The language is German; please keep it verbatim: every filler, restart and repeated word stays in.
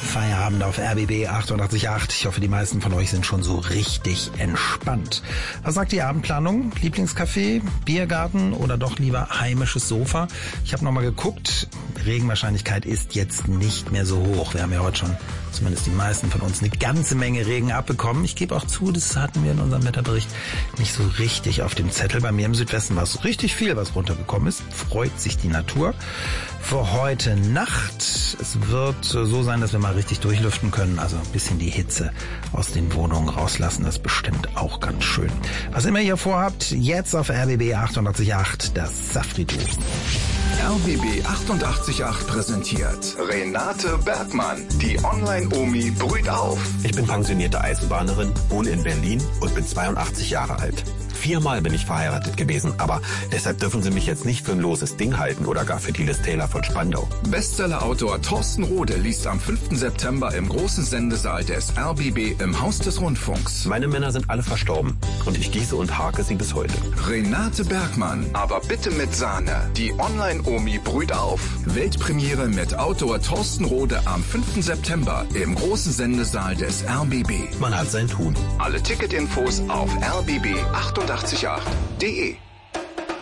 Feierabend auf R B B achtundachtzig Komma acht. Ich hoffe, die meisten von euch sind schon so richtig entspannt. Was sagt die Abendplanung? Lieblingscafé, Biergarten oder doch lieber heimisches Sofa? Ich habe nochmal geguckt. Regenwahrscheinlichkeit ist jetzt nicht mehr so hoch. Wir haben ja heute schon, zumindest die meisten von uns, eine ganze Menge Regen abbekommen. Ich gebe auch zu, das hatten wir in unserem Wetterbericht nicht so richtig auf dem Zettel. Bei mir im Südwesten war es richtig viel, was runtergekommen ist. Freut sich die Natur. Für heute Nacht, es wird so sein, dass wir mal richtig durchlüften können, also ein bisschen die Hitze aus den Wohnungen rauslassen, das ist bestimmt auch ganz schön. Was immer ihr vorhabt, jetzt auf R B B achtundachtzig Komma acht, das Safri-Duo. R B B achtundachtzig Komma acht präsentiert Renate Bergmann, die Online-Omi brüht auf. Ich bin pensionierte Eisenbahnerin, wohne in Berlin und bin zweiundachtzig Jahre alt. Viermal bin ich verheiratet gewesen, aber deshalb dürfen Sie mich jetzt nicht für ein loses Ding halten oder gar für die Liz Taylor von Spandau. Bestseller-Autor Thorsten Rode liest am fünften September im großen Sendesaal des R B B im Haus des Rundfunks. Meine Männer sind alle verstorben und ich gieße und hake sie bis heute. Renate Bergmann, aber bitte mit Sahne. Die Online-Omi brüht auf. Weltpremiere mit Autor Thorsten Rode am fünften September im großen Sendesaal des R B B. Man hat sein Tun. Alle Ticketinfos auf r b b achtundachtzig Komma acht punkt de.